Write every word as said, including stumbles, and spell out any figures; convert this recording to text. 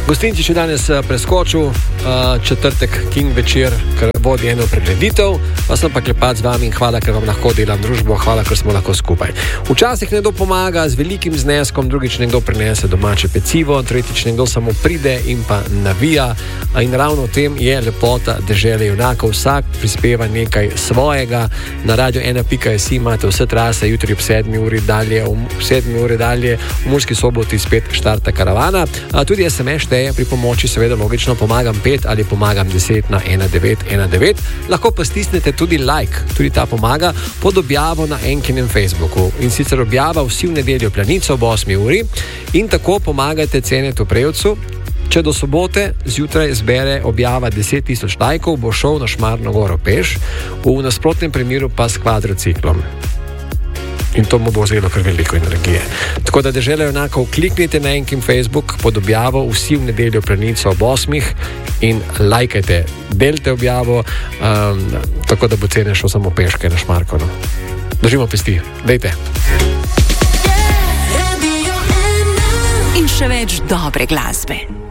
Gostinčič je danes preskočil, četrtek King večer, ker vodi eno pregleditev, pa sem pa klepat z vami in hvala, ker vam lahko delam družbo, hvala, ker smo lahko skupaj. Včasih nekdo pomaga z velikim zneskom, drugič nekdo prinese domače pecivo, tretjič nekdo samo pride in pa navija. In ravno v tem je lepota dežele junakov. Vsak prispeva nekaj svojega. Na radio ena pika si imate vse trase, jutri ob sedmi uri dalje, v sedmi uri dalje, v Murski Soboti spet štarta karavana. A tudi es em es šteje pri pomoči, seveda logično pomagam pet ali pomagam deset na ena devet ena devet. Lahko pa stisnete tudi like, tudi ta pomaga, pod objavo na Enkinem Facebooku. In sicer objava vsi v nedeljo Planico ob osmi uri in tako pomagate Cenetu Prevcu. Če do sobote zjutraj zbere objava deset tisoč lajkov, bo šel na Šmarno goro peš, v nasprotnem primeru pa s kvadrociklom. In to mu bo vzelo kar veliko energije. Tako da dežela junakov, kliknite na Enkin Facebook pod objavo vsi v nedeljo Planico ob osmih in lajkajte, delite objavo, um, tako da bo Cene šel samo peške na Šmarko. No. Držimo pesti, dejte. In še več dobre glasbe.